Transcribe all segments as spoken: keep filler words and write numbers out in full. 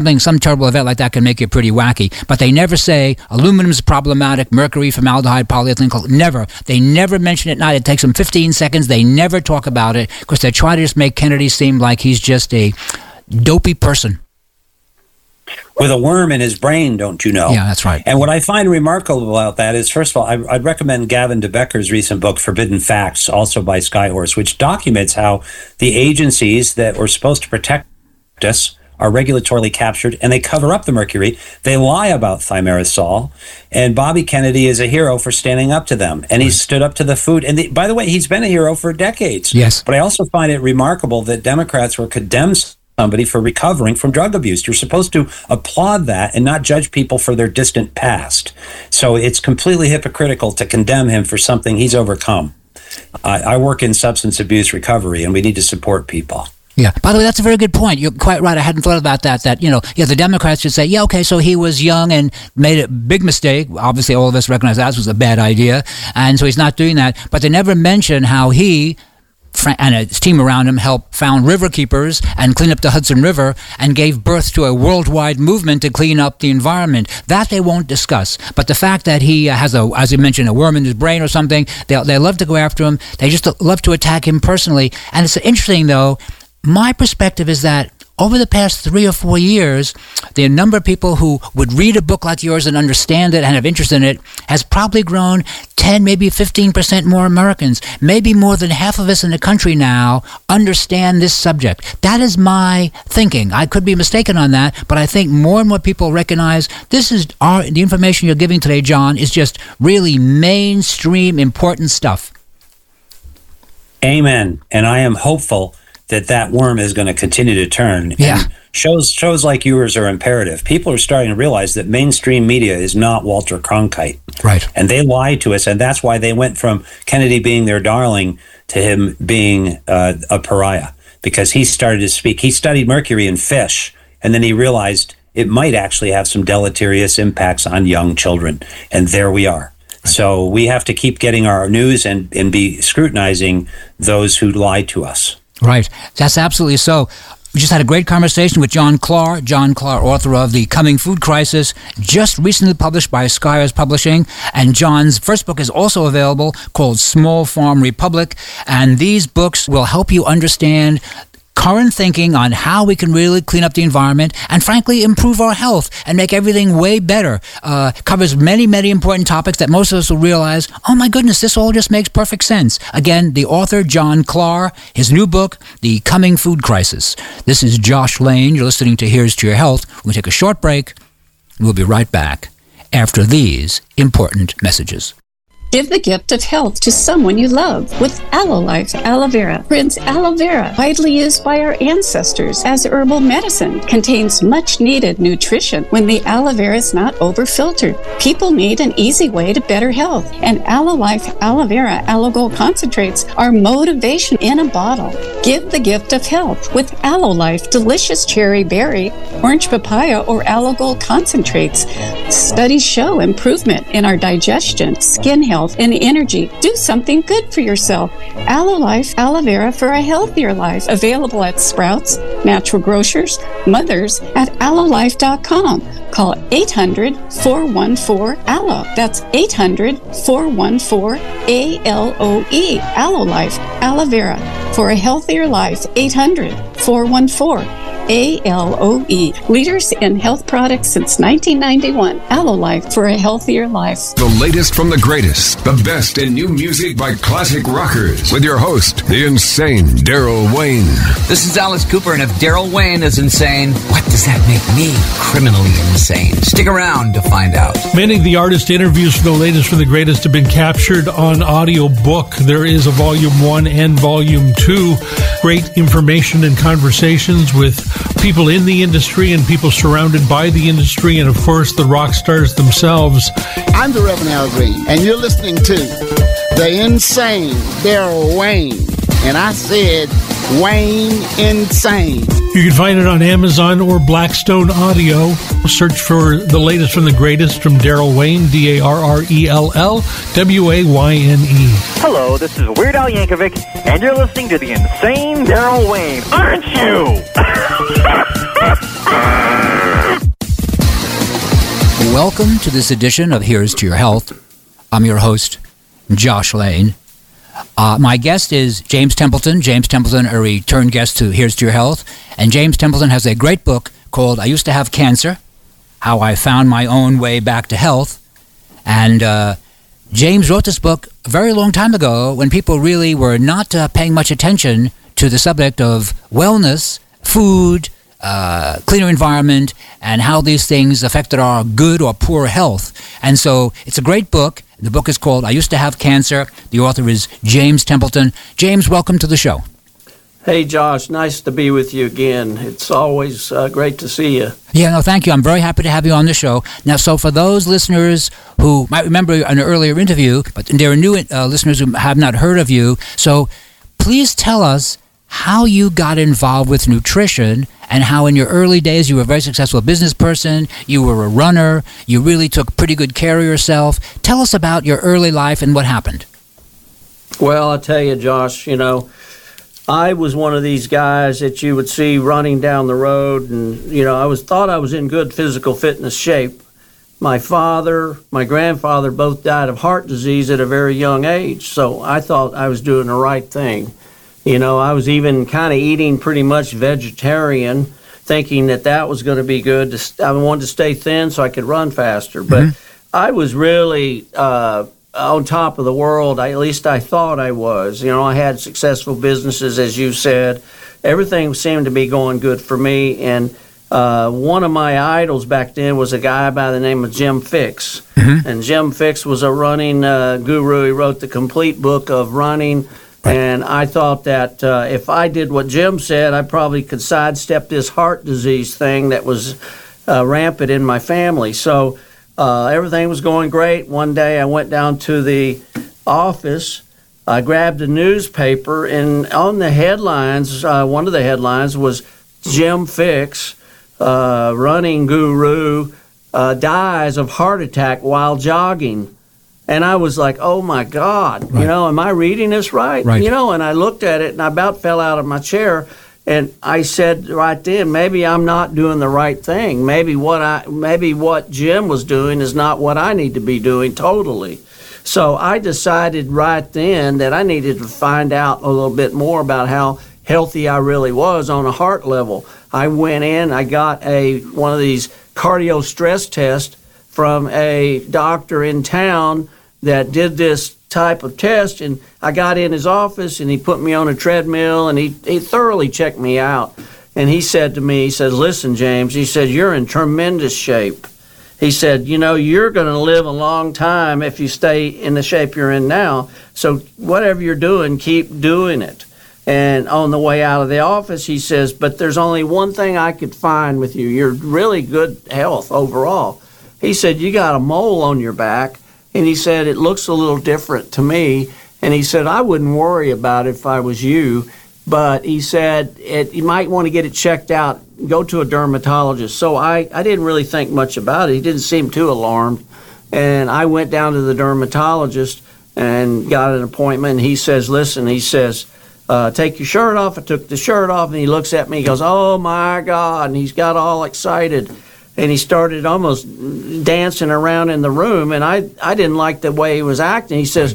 Something, some terrible event like that can make it pretty wacky. But they never say aluminum's problematic, mercury, formaldehyde, polyethylene, never. They never mention it. Not. It takes them fifteen seconds. They never talk about it because they try to just make Kennedy seem like he's just a dopey person. With a worm in his brain, don't you know? Yeah, that's right. And what I find remarkable about that is, first of all, I, I'd recommend Gavin de Becker's recent book, Forbidden Facts, also by Skyhorse, which documents how the agencies that were supposed to protect us are regulatorily captured, and they cover up the mercury. They lie about thimerosal, and Bobby Kennedy is a hero for standing up to them, and he stood up to the food. And the, by the way, he's been a hero for decades. Yes. But I also find it remarkable that Democrats were condemned somebody for recovering from drug abuse. You're supposed to applaud that and not judge people for their distant past. So it's completely hypocritical to condemn him for something he's overcome. Uh, I work in substance abuse recovery, and we need to support people. Yeah. By the way, that's a very good point. You're quite right. I hadn't thought about that. That, you know, yeah, the Democrats should say, yeah, okay, so he was young and made a big mistake. Obviously, all of us recognize that was a bad idea. And so he's not doing that. But they never mention how he and his team around him helped found river keepers and clean up the Hudson River and gave birth to a worldwide movement to clean up the environment. That they won't discuss. But the fact that he has, a, as you mentioned, a worm in his brain or something, they they love to go after him. They just love to attack him personally. And it's interesting, though, my perspective is that over the past three or four years, the number of people who would read a book like yours and understand it and have interest in it has probably grown ten, maybe fifteen percent more Americans. Maybe more than half of us in the country now understand this subject. That is my thinking. I could be mistaken on that, but I think more and more people recognize this is our, the information you're giving today, John, is just really mainstream important stuff. Amen. And I am hopeful that that worm is going to continue to turn. Yeah. And shows shows like yours are imperative. People are starting to realize that mainstream media is not Walter Cronkite. Right. And they lied to us, and that's why they went from Kennedy being their darling to him being uh, a pariah, because he started to speak. He studied mercury in fish, and then he realized it might actually have some deleterious impacts on young children. And there we are. So we have to keep getting our news and, and be scrutinizing those who lie to us. Right. That's absolutely so. We just had a great conversation with John Clark. John Clark, author of The Coming Food Crisis, just recently published by Skyhorse Publishing. And John's first book is also available, called Small Farm Republic. And these books will help you understand current thinking on how we can really clean up the environment and, frankly, improve our health and make everything way better. Uh, covers many, many important topics that most of us will realize, oh, my goodness, this all just makes perfect sense. Again, the author, John Clark, his new book, The Coming Food Crisis. This is Josh Lane. You're listening to Here's to Your Health. We'll take a short break. We'll be right back after these important messages. Give the gift of health to someone you love with AlloLife Aloe Vera. Prince Aloe Vera, widely used by our ancestors as herbal medicine, contains much needed nutrition when the aloe vera is not over-filtered. People need an easy way to better health, and AlloLife Aloe Vera Aloe Gold concentrates are motivation in a bottle. Give the gift of health with AlloLife Delicious Cherry Berry, Orange Papaya, or Aloe Gold concentrates. Studies show improvement in our digestion, skin health, and energy. Do something good for yourself. AlloLife Aloe Vera for a healthier life. Available at Sprouts, Natural Grocers, Mothers, at aloe life dot com. Call eight hundred, four one four, A L O E. That's eight hundred, four one four, A L O E. AlloLife Aloe Vera for a healthier life. eight hundred, four one four, A L O E. Leaders in health products since nineteen ninety-one. AlloLife for a healthier life. The latest from the greatest, the best in new music by classic rockers. With your host, the insane Daryl Wayne. This is Alice Cooper, and if Daryl Wayne is insane, what does that make me criminally insane? Stick around to find out. Many of the artist interviews for the latest from the greatest have been captured on audio book. There is a volume one and volume two. Great information and conversations with people in the industry and people surrounded by the industry, and of course the rock stars themselves. I'm the Reverend Al Green, and you're listening to the insane Daryl Wayne. And I said Wayne Insane. You can find it on Amazon or Blackstone Audio. Search for the latest from the greatest from Daryl Wayne, D A R R E L L W A Y N E. Hello, this is Weird Al Yankovic, and you're listening to the insane Daryl Wayne, aren't you? Welcome to this edition of Here's to Your Health. I'm your host, Josh Lane. Uh, my guest is James Templeton. James Templeton, a return guest to Here's to Your Health. And James Templeton has a great book called I Used to Have Cancer, How I Found My Own Way Back to Health. And uh, James wrote this book a very long time ago when people really were not uh, paying much attention to the subject of wellness, food, uh, cleaner environment, and how these things affected our good or poor health. And so it's a great book. The book is called I Used to Have Cancer. The author is James Templeton. James, welcome to the show. Hey, Josh. Nice to be with you again. It's always uh, great to see you. Yeah, no, thank you. I'm very happy to have you on the show. Now, so for those listeners who might remember an earlier interview, but there are new uh, listeners who have not heard of you, so please tell us how you got involved with nutrition and how in your early days you were a very successful business person, you were a runner, you really took pretty good care of yourself. Tell us about your early life and what happened. Well, I'll tell you, Josh, you know, I was one of these guys that you would see running down the road, and, you know, I was thought I was in good physical fitness shape. My father, my grandfather both died of heart disease at a very young age, so I thought I was doing the right thing. You know, I was even kind of eating pretty much vegetarian, thinking that that was going to be good. To, I wanted to stay thin so I could run faster. But mm-hmm. I was really uh, on top of the world. I, at least I thought I was. You know, I had successful businesses, as you said. Everything seemed to be going good for me. And uh, one of my idols back then was a guy by the name of Jim Fixx. Mm-hmm. And Jim Fixx was a running uh, guru. He wrote the complete book of running. Right. And I thought that uh, if I did what Jim said, I probably could sidestep this heart disease thing that was uh, rampant in my family. So uh, everything was going great. One day I went down to the office. I grabbed a newspaper, and on the headlines, uh, one of the headlines was Jim Fixx, uh, running guru, uh, dies of heart attack while jogging. And I was like, oh, my God, right. You know, am I reading this right? right? You know, and I looked at it, and I about fell out of my chair. And I said right then, maybe I'm not doing the right thing. Maybe what I, maybe what Jim was doing is not what I need to be doing totally. So I decided right then that I needed to find out a little bit more about how healthy I really was on a heart level. I went in, I got a one of these cardio stress tests from a doctor in town that did this type of test, and I got in his office, and he put me on a treadmill, and he, he thoroughly checked me out. And he said to me, he said, listen, James, he said, you're in tremendous shape. He said, you know, you're going to live a long time if you stay in the shape you're in now, so whatever you're doing, keep doing it. And on the way out of the office, he says, but there's only one thing I could find with you. You're really good health overall. He said, you got a mole on your back. And he said, it looks a little different to me. And he said, I wouldn't worry about it if I was you. But he said, it, you might want to get it checked out. Go to a dermatologist. So I, I didn't really think much about it. He didn't seem too alarmed. And I went down to the dermatologist and got an appointment. And he says, listen, he says, uh, take your shirt off. I took the shirt off, and he looks at me. He goes, oh, my God. And he's got all excited. And he started almost dancing around in the room, and I, I didn't like the way he was acting. He says,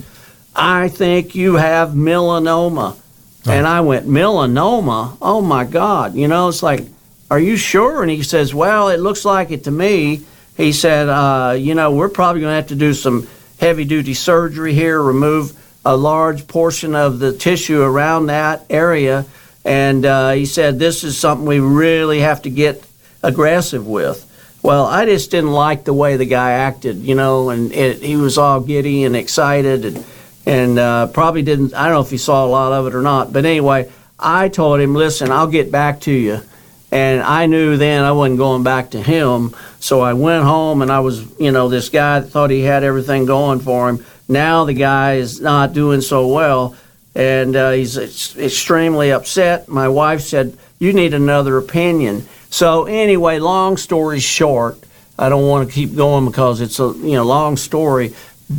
I think you have melanoma. Oh. And I went, melanoma? Oh, my God. You know, it's like, are you sure? And he says, well, it looks like it to me. He said, uh, you know, we're probably going to have to do some heavy-duty surgery here, remove a large portion of the tissue around that area. And uh, he said, this is something we really have to get aggressive with. Well, I just didn't like the way the guy acted, you know, and it, he was all giddy and excited, and and uh, probably didn't, I don't know if he saw a lot of it or not, but anyway, I told him, listen, I'll get back to you. And I knew then I wasn't going back to him, so I went home, and I was, you know, this guy that thought he had everything going for him. Now the guy is not doing so well, and uh, he's ex- extremely upset. My wife said, you need another opinion. So anyway, long story short, I don't want to keep going because it's a you know long story,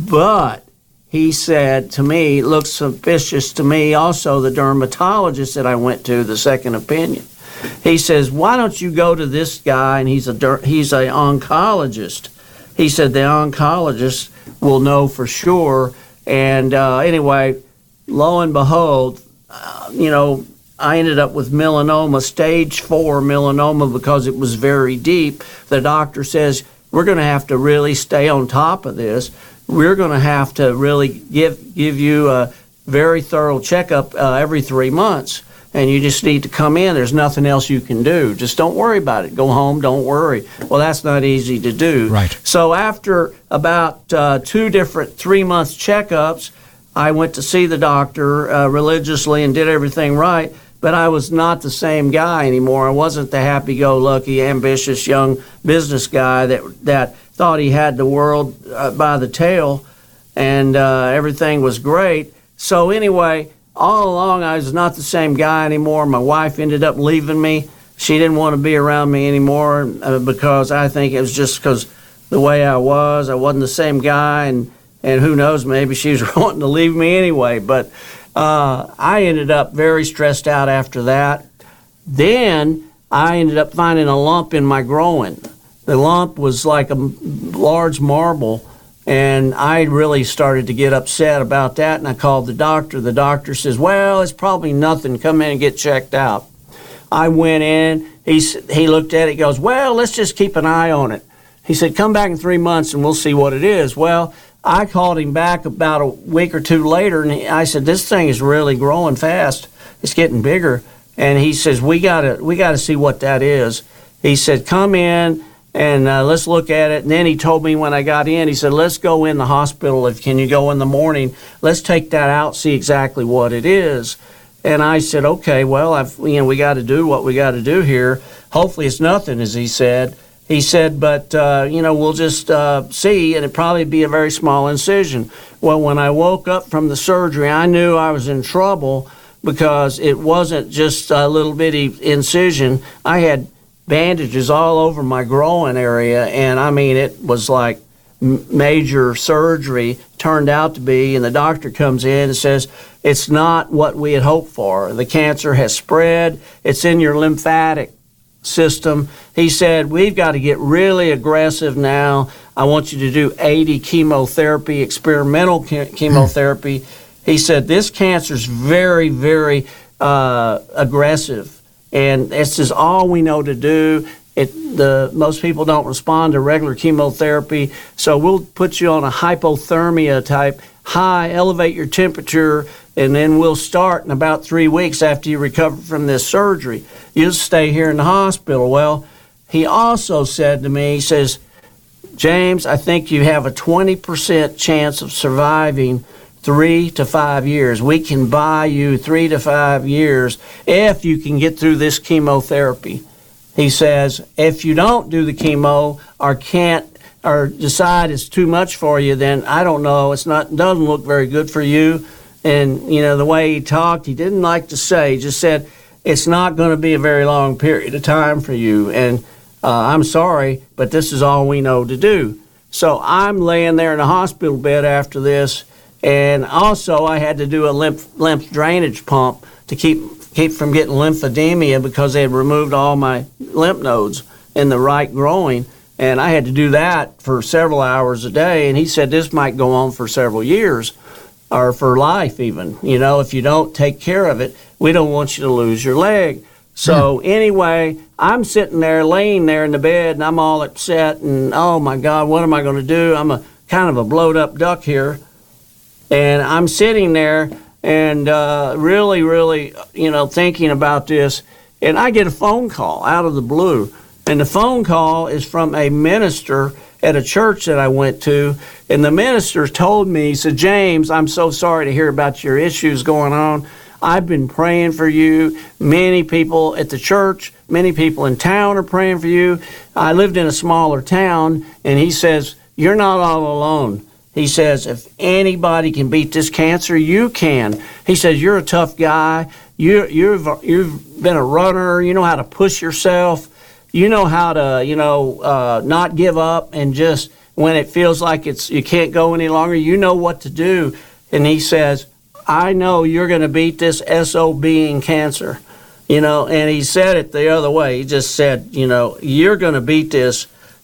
but he said to me, looks suspicious to me, also the dermatologist that I went to, the second opinion. He says, why don't you go to this guy, and he's a he's a oncologist. he said the oncologist will know for sure. And uh, anyway, lo and behold, uh, you know, I ended up with melanoma, stage four melanoma, because it was very deep. The doctor says, we're going to have to really stay on top of this. We're going to have to really give give you a very thorough checkup uh, every three months. And you just need to come in. There's nothing else you can do. Just don't worry about it. Go home, don't worry. Well, that's not easy to do. Right. So after about uh, two different three-month checkups, I went to see the doctor uh, religiously and did everything right. But I was not the same guy anymore. I wasn't the happy-go-lucky, ambitious young business guy that that thought he had the world uh, by the tail and uh, everything was great. So anyway, all along I was not the same guy anymore. My wife ended up leaving me. She didn't want to be around me anymore uh, because I think it was just because the way I was. I wasn't the same guy, and, and who knows, maybe she was wanting to leave me anyway. But uh, I ended up very stressed out after that. Then I ended up finding a lump in my groin. The lump was like a large marble, and I really started to get upset about that, and I called the doctor. The doctor says, well, it's probably nothing. Come in and get checked out. I went in. He, he looked at it. He goes, well, let's just keep an eye on it. He said, come back in three months and we'll see what it is. Well, I called him back about a week or two later, and I said, this thing is really growing fast. It's getting bigger. And he says, we gotta, we gotta see what that is. He said, come in and uh, let's look at it. And then he told me when I got in, he said, let's go in the hospital. If can you go in the morning? Let's take that out, see exactly what it is. And I said, okay, well, I've, you know, we got to do what we got to do here. Hopefully it's nothing, as he said. He said, but, uh, you know, we'll just uh, see, and it'd probably be a very small incision. Well, when I woke up from the surgery, I knew I was in trouble because it wasn't just a little bitty incision. I had bandages all over my groin area, and I mean, it was like major surgery turned out to be. And the doctor comes in and says, it's not what we had hoped for. The cancer has spread. It's in your lymphatic system. He said, we've got to get really aggressive now. I want you to do eighty chemotherapy, experimental ke- chemotherapy. He said, this cancer is very, very uh, aggressive. And this is all we know to do. It, the most people don't respond to regular chemotherapy, so we'll put you on a hypothermia type high, elevate your temperature, and then we'll start in about three weeks after you recover from this surgery. You'll stay here in the hospital. Well, he also said to me, he says, James, I think you have a twenty percent chance of surviving three to five years. We can buy you three to five years if you can get through this chemotherapy. He says, if you don't do the chemo or can't or decide it's too much for you, then I don't know. It's not doesn't look very good for you. And, you know, the way he talked, he didn't like to say, he just said, it's not going to be a very long period of time for you. And uh, I'm sorry, but this is all we know to do. So I'm laying there in a hospital bed after this. And also I had to do a lymph, lymph drainage pump to keep keep from getting lymphedema because they had removed all my lymph nodes in the right groin. And I had to do that for several hours a day. And he said this might go on for several years or for life even. You know, if you don't take care of it, we don't want you to lose your leg. So yeah. Anyway, I'm sitting there, laying there in the bed, and I'm all upset. And, oh, my God, what am I going to do? I'm a kind of a blowed-up duck here. And I'm sitting there and uh, really, really, you know, thinking about this. And I get a phone call out of the blue. And the phone call is from a minister at a church that I went to. And the minister told me, he said, James, I'm so sorry to hear about your issues going on. I've been praying for you. Many people at the church, many people in town are praying for you. I lived in a smaller town, and he says, you're not all alone. He says, if anybody can beat this cancer, you can. He says, you're a tough guy. You, you've, you've been a runner. You know how to push yourself. You know how to, you know, uh, not give up and just when it feels like it's you can't go any longer, you know what to do. And he says, I know you're going to beat this S O B in cancer. You know, and he said it the other way. He just said, you know, you're going to beat this.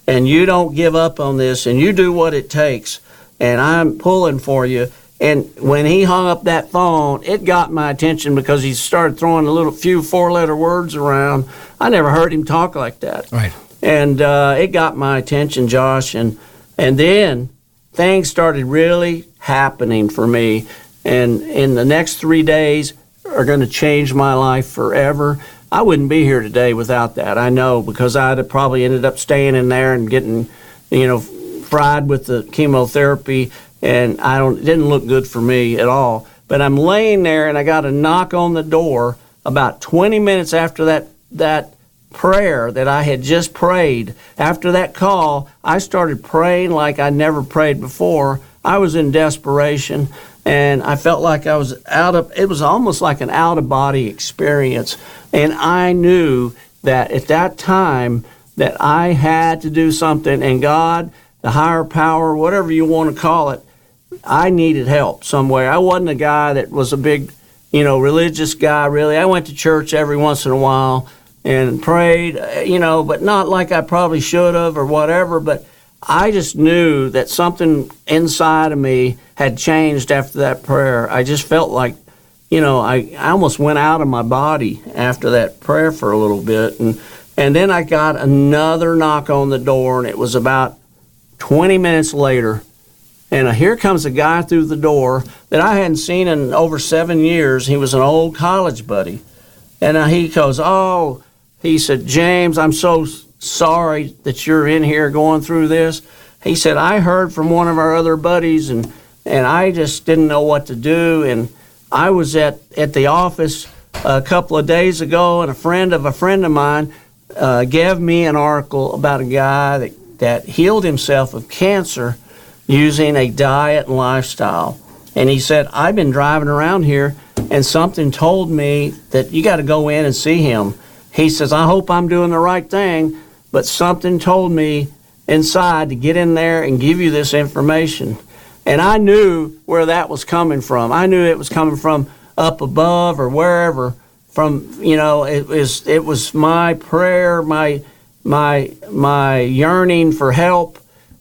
and you don't give up on this, and you do what it takes, and I'm pulling for you. And when he hung up that phone, it got my attention because he started throwing a little few four-letter words around. I never heard him talk like that. Right. And uh, it got my attention, Josh. And and then things started really happening for me. And in the next three days are going to change my life forever. I wouldn't be here today without that. I know, because I'd have probably ended up staying in there and getting, you know, fried with the chemotherapy. And I don't, it didn't look good for me at all. But I'm laying there, and I got a knock on the door about twenty minutes after that that prayer that I had just prayed. After that call, I started praying like I never prayed before. I was in desperation, and I felt like I was out of, it was almost like an out-of-body experience. And I knew that at that time that I had to do something, and God, the higher power, whatever you want to call it, I needed help somewhere. I wasn't a guy that was a big, you know, religious guy, really. I went to church every once in a while and prayed, you know, but not like I probably should have or whatever. But I just knew that something inside of me had changed after that prayer. I just felt like, you know, I, I almost went out of my body after that prayer for a little bit. And, and then I got another knock on the door, and it was about twenty minutes later. And here comes a guy through the door that I hadn't seen in over seven years. He was an old college buddy. And he goes, oh, he said, James, I'm so sorry that you're in here going through this. He said, I heard from one of our other buddies, and, and I just didn't know what to do. And I was at, at the office a couple of days ago, and a friend of a friend of mine uh, gave me an article about a guy that, that healed himself of cancer using a diet and lifestyle. And he said, I've been driving around here, and something told me that you got to go in and see him. He says, I hope I'm doing the right thing, but something told me inside to get in there and give you this information. And I knew where that was coming from. I knew it was coming from up above or wherever. From, you know, it was it was my prayer, my my my yearning for help.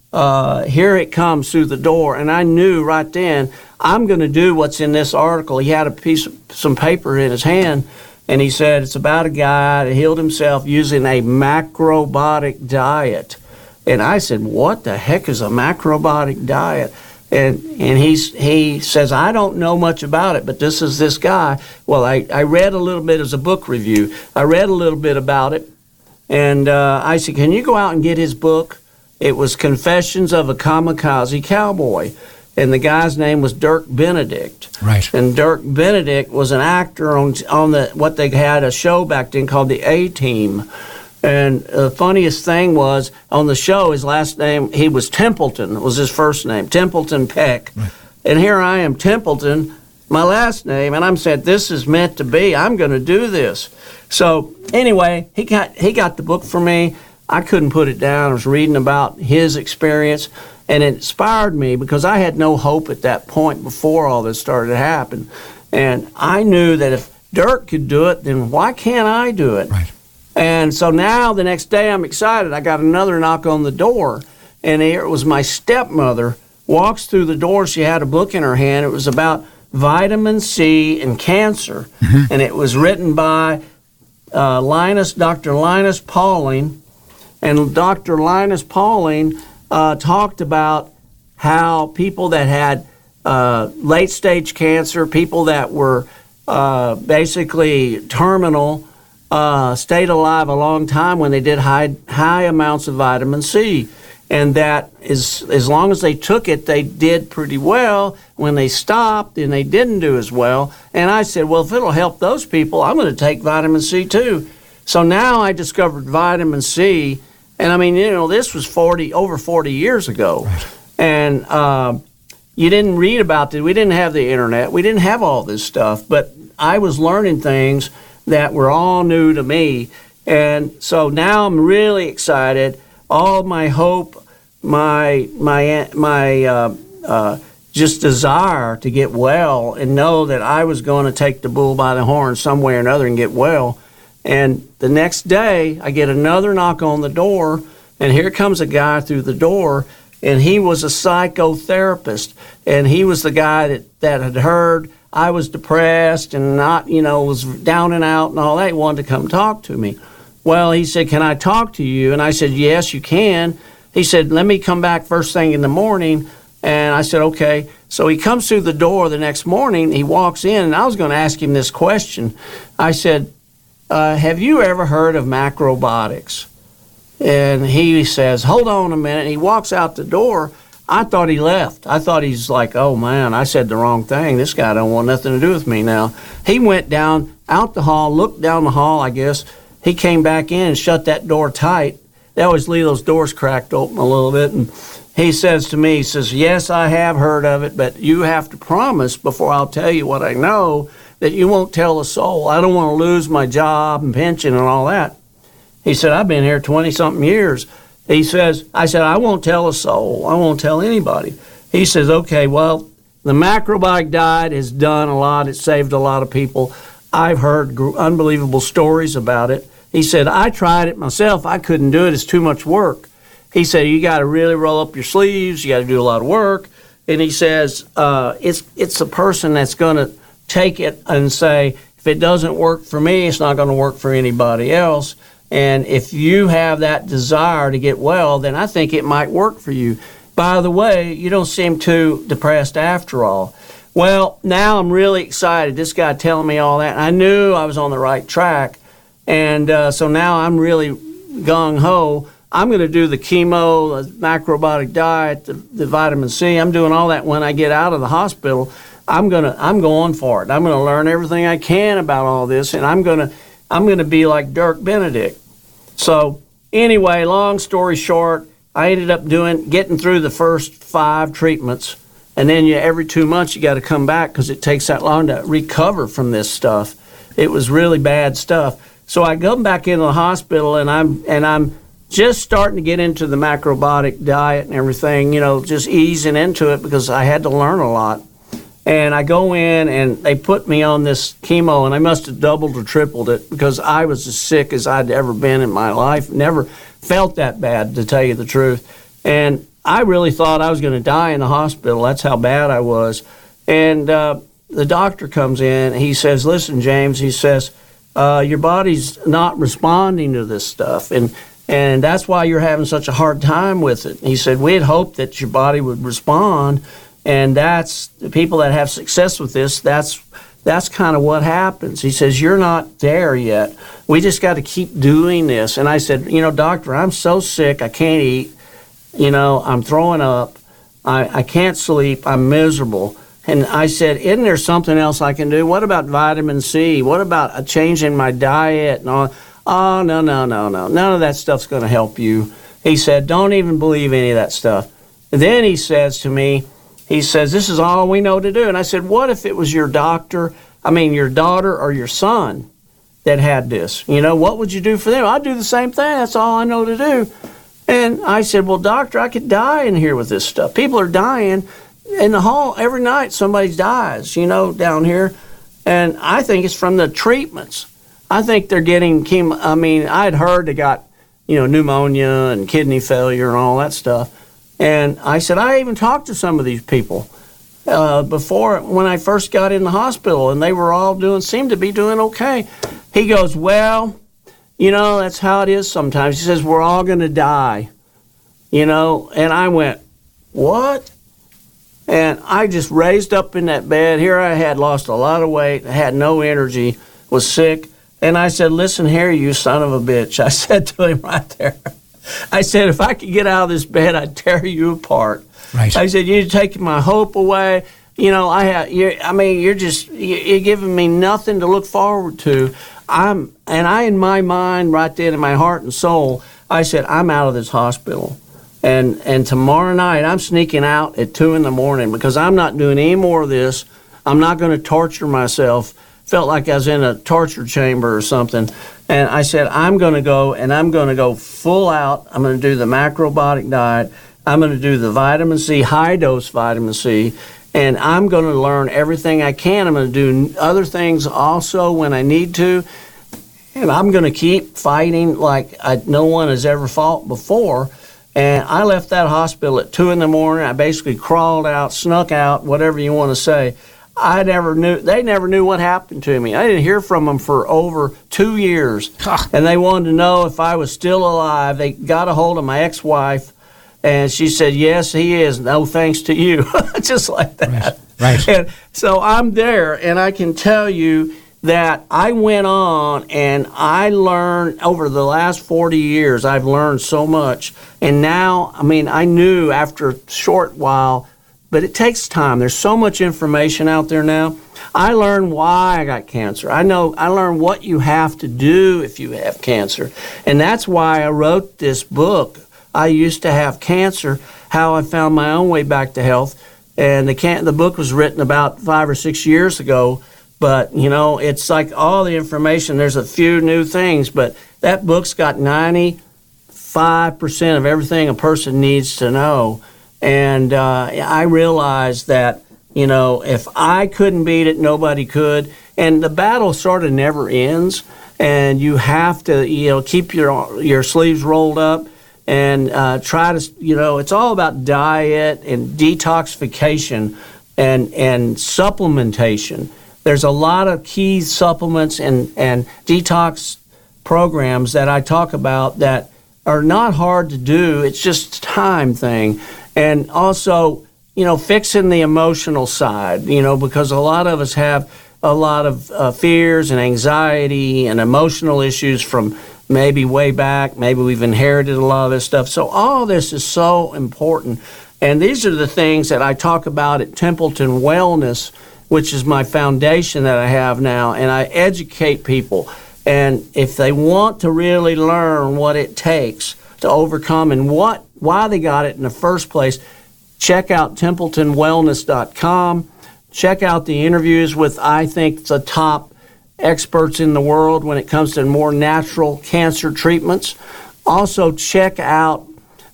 Uh, here it comes through the door, and I knew right then I'm going to do what's in this article. He had a piece of some paper in his hand, and he said it's about a guy that healed himself using a macrobiotic diet. And I said, what the heck is a macrobiotic diet? And and he's, he says, I don't know much about it, but this is this guy. Well, I, I read a little bit as a book review. I read a little bit about it, and uh, I said, can you go out and get his book? It was Confessions of a Kamikaze Cowboy, and the guy's name was Dirk Benedict. Right. And Dirk Benedict was an actor on on the what they had a show back then called the A-Team. And the funniest thing was, on the show, his last name, he was Templeton, was his first name, Templeton Peck. Right. And here I am, Templeton, my last name, and I'm saying, this is meant to be. I'm going to do this. So anyway, he got he got the book for me. I couldn't put it down. I was reading about his experience, and it inspired me because I had no hope at that point before all this started to happen. And I knew that if Dirk could do it, then why can't I do it? Right. And so now the next day I'm excited. I got another knock on the door, and here it was my stepmother walks through the door. She had a book in her hand. It was about vitamin C and cancer, mm-hmm. and it was written by uh, Linus, Doctor Linus Pauling. And Doctor Linus Pauling uh, talked about how people that had uh, late-stage cancer, people that were uh, basically terminal, uh, stayed alive a long time when they did high high amounts of vitamin C. And that is, as long as they took it, they did pretty well. When they stopped, then they didn't do as well. And I said, well, if it'll help those people, I'm going to take vitamin C too. So now I discovered vitamin C. And I mean, you know, this was forty over forty years ago, right. and uh, you didn't read about it. We didn't have the internet. We didn't have all this stuff. But I was learning things that were all new to me, and so now I'm really excited. All my hope, my my my uh, uh, just desire to get well and know that I was going to take the bull by the horn some way or another and get well. And the next day, I get another knock on the door, And here comes a guy through the door, and he was a psychotherapist, and he was the guy that, that had heard I was depressed and not, you know, was down and out and all that. He wanted to come talk to me. Well, he said, can I talk to you? And I said, yes, you can. He said, let me come back first thing in the morning. And I said, okay. So he comes through the door the next morning. He walks in, and I was going to ask him this question. I said, uh, have you ever heard of macrobiotics? And he says, hold on a minute. He walks out the door. I thought he left. I thought he's like, oh, man, I said the wrong thing. This guy don't want nothing to do with me now. He went down out the hall, looked down the hall, I guess. He came back in and shut that door tight. They always leave those doors cracked open a little bit. And he says to me, he says, yes, I have heard of it, but you have to promise before I'll tell you what I know that you won't tell a soul. I don't want to lose my job and pension and all that. He said, I've been here twenty-something years. He says, I said, I won't tell a soul. I won't tell anybody. He says, okay, well, the macrobiotic diet has done a lot. It saved a lot of people. I've heard unbelievable stories about it. He said, I tried it myself. I couldn't do it. It's too much work. He said, you got to really roll up your sleeves. You got to do a lot of work. And he says, uh, it's, it's a person that's going to take it and say, if it doesn't work for me, it's not going to work for anybody else. And if you have that desire to get well, then I think it might work for you. By the way, you don't seem too depressed after all. Well, now I'm really excited. This guy telling me all that. I knew I was on the right track. And uh, so now I'm really gung-ho. I'm going to do the chemo, the macrobiotic diet, the, the vitamin C. I'm doing all that when I get out of the hospital. I'm going to I'm going for it. I'm going to learn everything I can about all this, and I'm going to I'm going to be like Dirk Benedict. So anyway, long story short, I ended up doing getting through the first five treatments, and then you, every two months you got to come back because it takes that long to recover from this stuff. It was really bad stuff. So I come back into the hospital, and I'm and I'm just starting to get into the macrobiotic diet and everything, you know, just easing into it because I had to learn a lot. And I go in, and they put me on this chemo, and I must have doubled or tripled it because I was as sick as I'd ever been in my life. Never felt that bad, to tell you the truth. And I really thought I was going to die in the hospital. That's how bad I was. And uh, the doctor comes in. He says, listen, James, he says, uh, your body's not responding to this stuff, and and that's why you're having such a hard time with it. He said, we had hoped that your body would respond. And that's the people that have success with this, that's that's kind of what happens. He says, you're not there yet. We just got to keep doing this. And I said, you know, doctor, I'm so sick, I can't eat. You know, I'm throwing up. I, I can't sleep. I'm miserable. And I said, isn't there something else I can do? What about vitamin C? What about a change in my diet? And all? Oh, no, no, no, no. None of that stuff's going to help you. He said, don't even believe any of that stuff. And then he says to me, he says, this is all we know to do. And I said, what if it was your doctor, I mean, your daughter or your son that had this? You know, what would you do for them? I'd do the same thing. That's all I know to do. And I said, well, doctor, I could die in here with this stuff. People are dying in the hall every night. Somebody dies, you know, down here. And I think it's from the treatments. I think they're getting chemo. I mean, I'd heard they got, you know, pneumonia and kidney failure and all that stuff. And I said, I even talked to some of these people uh, before when I first got in the hospital, and they were all doing, seemed to be doing okay. He goes, well, you know, that's how it is sometimes. He says, we're all going to die, you know. And I went, what? And I just raised up in that bed. Here I had lost a lot of weight, had no energy, was sick. And I said, listen here, you son of a bitch. I said to him right there. I said, if I could get out of this bed, I'd tear you apart. Right. I said, you're taking my hope away. You know, I have. You're, I mean, you're just you're giving me nothing to look forward to. I'm, and I, in my mind, right then, in my heart and soul, I said, I'm out of this hospital, and and tomorrow night I'm sneaking out at two in the morning because I'm not doing any more of this. I'm not going to torture myself. Felt like I was in a torture chamber or something. And I said, I'm going to go, and I'm going to go full out. I'm going to do the macrobiotic diet. I'm going to do the vitamin C, high-dose vitamin C, and I'm going to learn everything I can. I'm going to do other things also when I need to. and I'm going to keep fighting like I, no one has ever fought before. And I left that hospital at two in the morning. I basically crawled out, snuck out, whatever you want to say. I never knew, they never knew what happened to me. I didn't hear from them for over two years. And they wanted to know if I was still alive. They got a hold of my ex-wife, and she said, yes, he is. No thanks to you. Just like that. Right. Right. And so I'm there, and I can tell you that I went on and I learned over the last forty years, I've learned so much. And now, I mean, I knew after a short while, but it takes time. There's so much information out there now. I learned why I got cancer. I know, I learned what you have to do if you have cancer. And that's why I wrote this book, I Used to Have Cancer, How I Found My Own Way Back to Health. And the can- the book was written about five or six years ago. But, you know, it's like all the information, there's a few new things, but that book's got ninety-five percent of everything a person needs to know. And uh, I realized that, you know, if I couldn't beat it, nobody could. And the battle sort of never ends. And you have to, you know, keep your your sleeves rolled up and uh, try to, you know, it's all about diet and detoxification and and supplementation. There's a lot of key supplements and, and detox programs that I talk about that are not hard to do. It's just a time thing. And also, you know, fixing the emotional side, you know, because a lot of us have a lot of uh, fears and anxiety and emotional issues from maybe way back. Maybe we've inherited a lot of this stuff. So all this is so important. And these are the things that I talk about at Templeton Wellness, which is my foundation that I have now, and I educate people. And if they want to really learn what it takes to overcome and what why they got it in the first place, check out templeton wellness dot com. Check out the interviews with, I think, the top experts in the world when it comes to more natural cancer treatments. Also, check out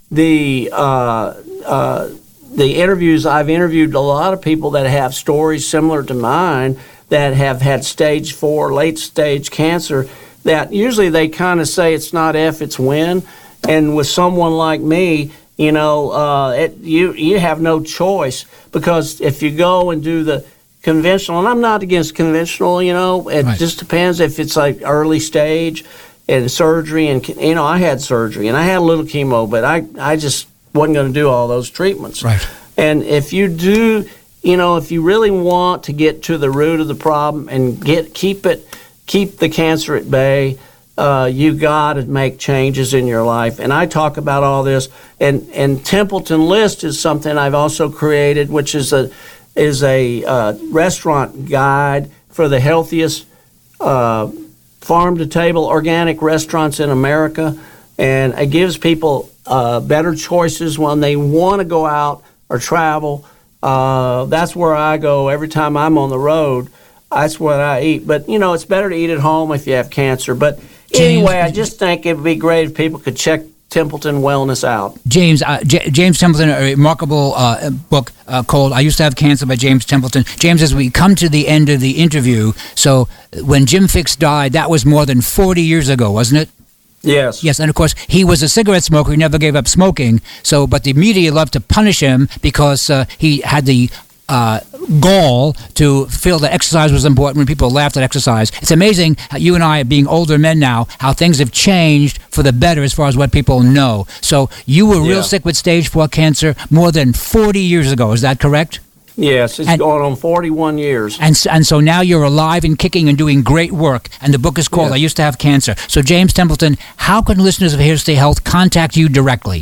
the uh, uh, the interviews. I've interviewed a lot of people that have stories similar to mine that have had stage four, late stage cancer, that usually they kind of say it's not if, it's when. And with someone like me, you know, uh, it, you you have no choice, because if you go and do the conventional, and I'm not against conventional, you know, it right. just depends if it's like early stage and surgery. And, you know, I had surgery and I had a little chemo, but I, I just wasn't going to do all those treatments. Right. And if you do, you know, if you really want to get to the root of the problem and get keep it, keep the cancer at bay, uh, you got to make changes in your life. And I talk about all this. And and Templeton List is something I've also created, which is a is a uh, restaurant guide for the healthiest uh, farm to table organic restaurants in America, and it gives people uh, better choices when they want to go out or travel. Uh, that's where I go every time I'm on the road. That's what I eat. But, you know, it's better to eat at home if you have cancer. But James, anyway, I just think it would be great if people could check Templeton Wellness out. James uh, J- James Templeton, a remarkable uh, book uh, called I Used to Have Cancer by James Templeton. James, as we come to the end of the interview, so when Jim Fixx died, that was more than forty years ago, wasn't it? Yes. Yes, and of course, he was a cigarette smoker. He never gave up smoking. So, but the media loved to punish him because uh, he had the uh, gall to feel that exercise was important when people laughed at exercise. It's amazing how you and I, being older men now, how things have changed for the better as far as what people know. So you were real Yeah. sick with stage four cancer more than forty years ago. Is that correct? Yes, it's And- going on forty-one years. And s- and so now you're alive and kicking and doing great work. And the book is called Yeah. I Used to Have Cancer. So James Templeton, how can listeners of Here to Stay Health contact you directly?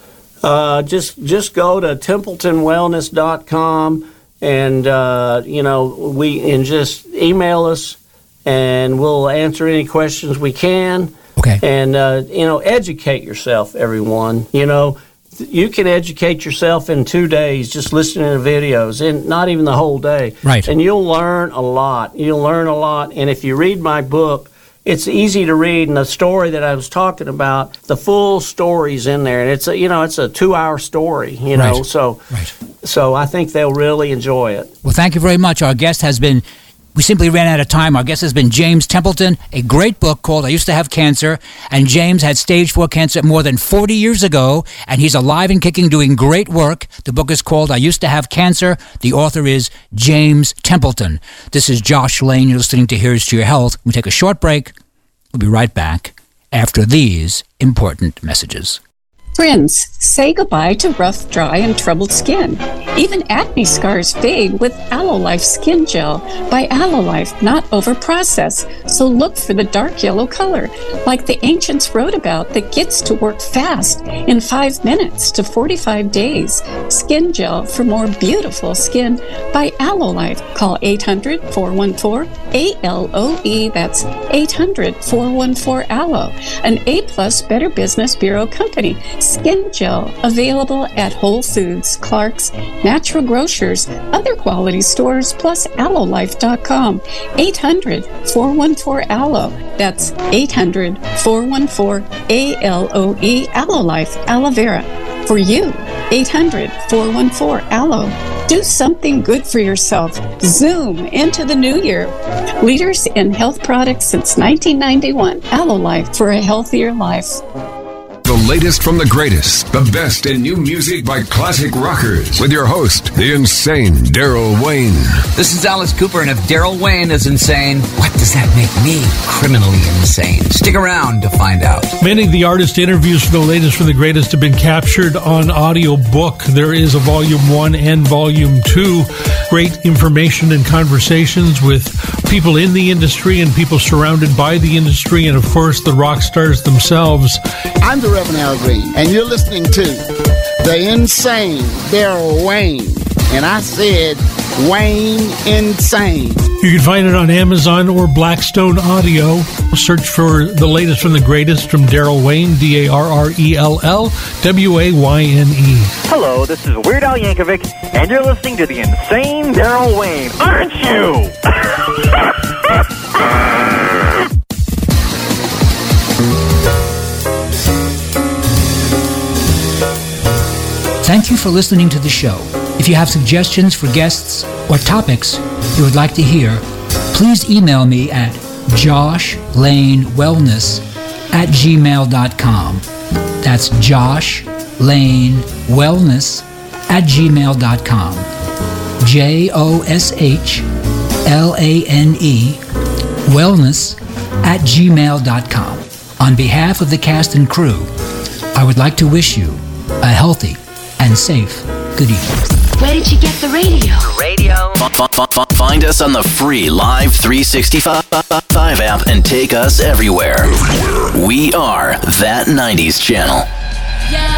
Uh, just just go to templeton wellness dot com, and uh, you know we and just email us, and we'll answer any questions we can. Okay. And uh, you know, educate yourself, everyone. You know, you can educate yourself in two days just listening to videos, and not even the whole day. Right. And you'll learn a lot. You'll learn a lot. And if you read my book, it's easy to read. And the story that I was talking about, the full story's in there. And it's a, you know, it's a two-hour story. You know, Right. so Right. so I think they'll really enjoy it. Well, thank you very much. Our guest has been We simply ran out of time. Our guest has been James Templeton, a great book called I Used to Have Cancer. And James had stage four cancer more than forty years ago, and he's alive and kicking, doing great work. The book is called I Used to Have Cancer. The author is James Templeton. This is Josh Lane. You're listening to Here's to Your Health. We take a short break. We'll be right back after these important messages. Friends, say goodbye to rough, dry, and troubled skin. Even acne scars fade with AlloLife Skin Gel by AlloLife, not over-processed. So look for the dark yellow color, like the ancients wrote about, that gets to work fast in five minutes to forty-five days. Skin Gel for more beautiful skin by AlloLife. Call eight hundred, four one four, A L O E. That's eight hundred, four one four, A L O. An A-plus Better Business Bureau company. Skin Gel, available at Whole Foods, Clark's, Natural Grocers, other quality stores, plus allo life dot com. eight hundred, four one four, A L O. That's eight hundred, four one four, A L O E, AlloLife, aloe vera. For you, eight hundred, four one four, A L O. Do something good for yourself. Zoom into the new year. Leaders in health products since nineteen ninety-one. AlloLife, for a healthier life. The latest from the greatest, the best in new music by classic rockers, with your host, the insane Daryl Wayne. This is Alice Cooper, and if Daryl Wayne is insane, what does that make me criminally insane? Stick around to find out. Many of the artist interviews for the latest from the greatest have been captured on audio book. There is a volume one and volume two. Great information and conversations with people in the industry and people surrounded by the industry, and of course the rock stars themselves. I'm the Reverend Al Green, and you're listening to the insane Daryl Wayne. And I said Wayne Insane. You can find it on Amazon or Blackstone Audio. Search for the latest from the greatest from Daryl Wayne, D A R R E L L W A Y N E. Hello, this is Weird Al Yankovic, and you're listening to the insane Daryl Wayne, aren't you? Thank you for listening to the show. If you have suggestions for guests or topics you would like to hear, please email me at joshlane.wellness at gmail dot com. That's joshlane.wellness at gmail dot com. J O S H L A N E wellness at gmail dot com. On behalf of the cast and crew, I would like to wish you a healthy and safe good evening. Where did you get the radio? Radio. F- f- f- find us on the free Live three sixty-five app and take us everywhere. We are That nineties Channel. Yeah.